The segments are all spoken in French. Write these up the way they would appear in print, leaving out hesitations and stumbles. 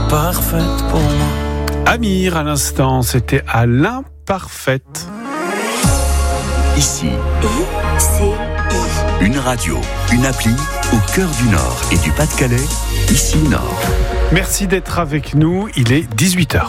parfaite pour moi. Amir, à l'instant, c'était à l'imparfaite. Ici, une radio, une appli au cœur du Nord et du Pas-de-Calais, ici Nord. Merci d'être avec nous, il est 18h.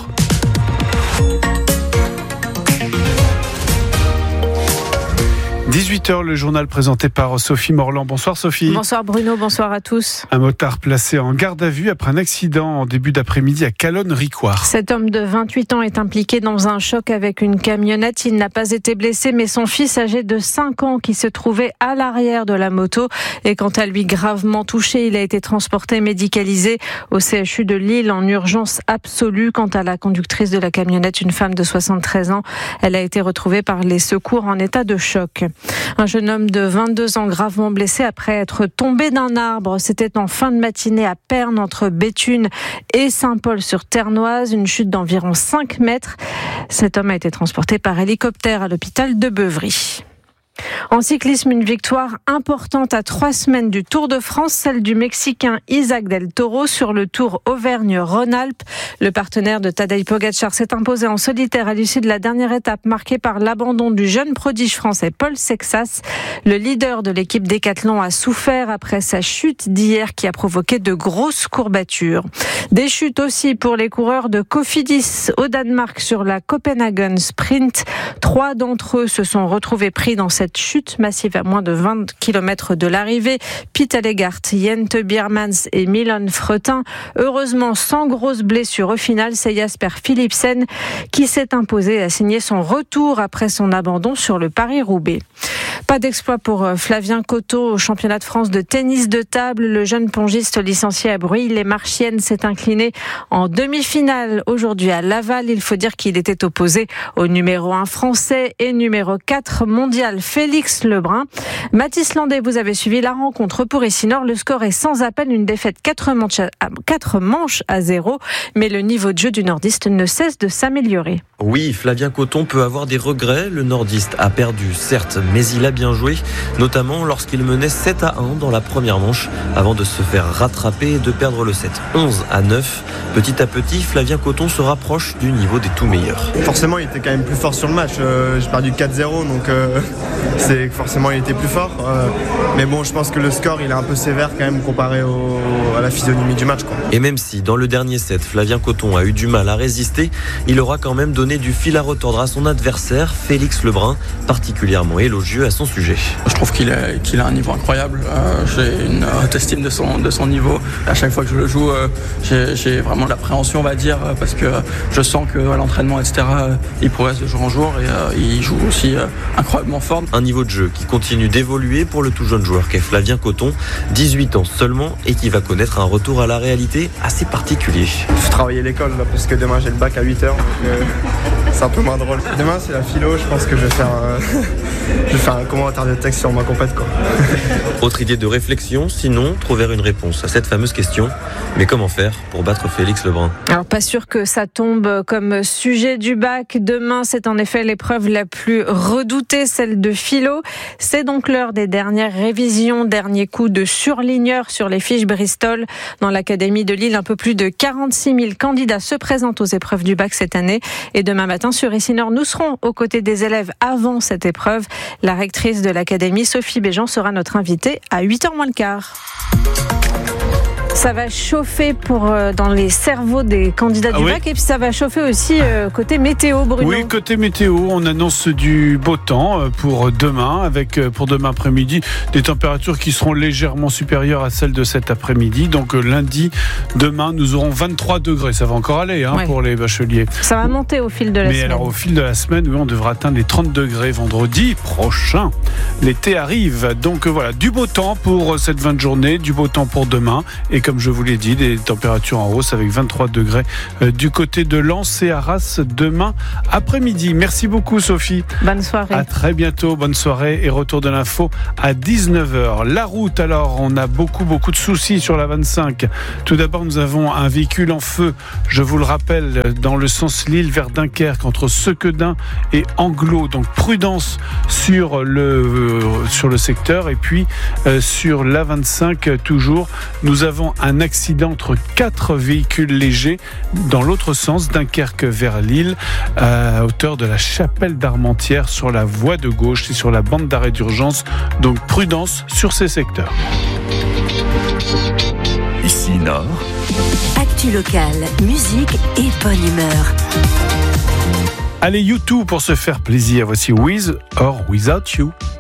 « 18h, le journal présenté par Sophie Morland. Bonsoir Sophie. Bonsoir Bruno, bonsoir à tous. Un motard placé en garde à vue après un accident en début d'après-midi à Calonne-Ricoire. Cet homme de 28 ans est impliqué dans un choc avec une camionnette. Il n'a pas été blessé, mais son fils âgé de 5 ans qui se trouvait à l'arrière de la moto est quant à lui gravement touché. Il a été transporté médicalisé au CHU de Lille en urgence absolue. Quant à la conductrice de la camionnette, une femme de 73 ans, elle a été retrouvée par les secours en état de choc. Un jeune homme de 22 ans gravement blessé après être tombé d'un arbre. C'était en fin de matinée à Pernes, entre Béthune et Saint-Paul-sur-Ternoise. Une chute d'environ 5 mètres. Cet homme a été transporté par hélicoptère à l'hôpital de Beuvry. En cyclisme, une victoire importante à 3 semaines du Tour de France, celle du Mexicain Isaac Del Toro sur le Tour Auvergne-Rhône-Alpes. Le partenaire de Tadej Pogačar s'est imposé en solitaire à l'issue de la dernière étape marquée par l'abandon du jeune prodige français Paul Sexas. Le leader de l'équipe Décathlon a souffert après sa chute d'hier qui a provoqué de grosses courbatures. Des chutes aussi pour les coureurs de Cofidis au Danemark sur la Copenhagen Sprint. 3 d'entre eux se sont retrouvés pris dans cette chute massive à moins de 20 km de l'arrivée. Pete Allegart, Jente Biermans et Milan Fretin. Heureusement, sans grosse blessure au final, c'est Jasper Philipsen qui s'est imposé et a signé son retour après son abandon sur le Paris-Roubaix. Pas d'exploit pour Flavien Cotto au championnat de France de tennis de table. Le jeune pongiste licencié à Breuil-les-Marchiennes s'est incliné en demi-finale aujourd'hui à Laval. Il faut dire qu'il était opposé au numéro 1 français et numéro 4 mondial Félix Lebrun. Mathis Landais, vous avez suivi la rencontre pour Essinor. Le score est sans appel, une défaite 4 manches à 0. Mais le niveau de jeu du nordiste ne cesse de s'améliorer. Oui, Flavien Cotton peut avoir des regrets. Le nordiste a perdu, certes, mais il a bien joué, notamment lorsqu'il menait 7-1 dans la première manche, avant de se faire rattraper et de perdre le set 11-9. Petit à petit, Flavien Cotton se rapproche du niveau des tout meilleurs. Forcément, il était quand même plus fort sur le match. J'ai perdu 4-0, donc c'est forcément il était plus fort. Mais bon, je pense que le score, il est un peu sévère quand même comparé à la physionomie du match, quoi. Et même si, dans le dernier set, Flavien Cotton a eu du mal à résister, il aura quand même donné du fil à retordre à son adversaire, Félix Lebrun, particulièrement élogieux à son sujet. Je trouve qu'il a un niveau incroyable. J'ai une haute estime de son niveau. À chaque fois que je le joue, j'ai vraiment de l'appréhension, on va dire, parce que je sens qu'à l'entraînement, etc., il progresse de jour en jour et il joue aussi incroyablement fort. Un niveau de jeu qui continue d'évoluer pour le tout jeune joueur qu'est Flavien Cotton, 18 ans seulement, et qui va connaître un retour à la réalité assez particulier. Je travaille à l'école là, parce que demain j'ai le bac à 8h, donc c'est un peu moins drôle. Demain c'est la philo, je pense que je vais faire un commentaire de texte sur ma compète, quoi. Autre idée de réflexion, sinon trouver une réponse à cette fameuse question. Mais comment faire pour battre Félix Lebrun ? Alors pas sûr que ça tombe comme sujet du bac. Demain, c'est en effet l'épreuve la plus redoutée, celle de philo. C'est donc l'heure des dernières révisions, dernier coup de surligneur sur les fiches Bristol. Dans l'Académie de Lille, un peu plus de 46 000 candidats se présentent aux épreuves du bac cette année. Et demain matin, sur Essinor, nous serons aux côtés des élèves avant cette épreuve. La rectrice de l'Académie, Sophie Béjean, sera notre invitée à 8h moins le quart. Ça va chauffer dans les cerveaux des candidats du bac, et puis ça va chauffer aussi côté météo, Bruno. Oui, côté météo, on annonce du beau temps pour demain, avec pour demain après-midi des températures qui seront légèrement supérieures à celles de cet après-midi. Donc lundi, demain, nous aurons 23 degrés. Ça va encore aller pour les bacheliers. Ça va monter au fil de la semaine. Mais alors au fil de la semaine, oui, on devra atteindre les 30 degrés vendredi prochain. L'été arrive. Donc voilà, du beau temps pour cette fin de journée, du beau temps pour demain. Et comme je vous l'ai dit, des températures en hausse avec 23 degrés du côté de Lens et Arras demain après-midi. Merci beaucoup Sophie. Bonne soirée. À très bientôt, bonne soirée et retour de l'info à 19h. La route, alors, on a beaucoup de soucis sur la 25. Tout d'abord, nous avons un véhicule en feu, je vous le rappelle, dans le sens Lille vers Dunkerque, entre Sequedin et Anglo. Donc prudence sur le secteur. Et puis sur la 25 toujours, nous avons un accident entre 4 véhicules légers dans l'autre sens, Dunkerque vers Lille, à hauteur de la Chapelle d'Armentières sur la voie de gauche et sur la bande d'arrêt d'urgence. Donc prudence sur ces secteurs. Ici Nord. Actu locale, musique et bonne humeur. Allez, U2 pour se faire plaisir. Voici With or Without You.